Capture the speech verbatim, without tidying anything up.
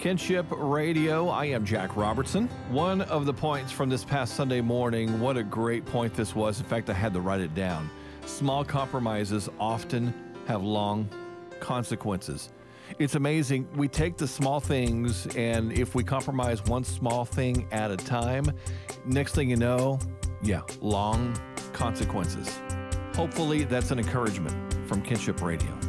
Kinship Radio. I am Jack Robertson. One of the points from this past Sunday morning, what a great point this was. In fact, I had to write it down. Small compromises often have long consequences. It's amazing. We take the small things, and if we compromise one small thing at a time, next thing you know, yeah, long consequences. Hopefully, that's an encouragement from Kinship Radio.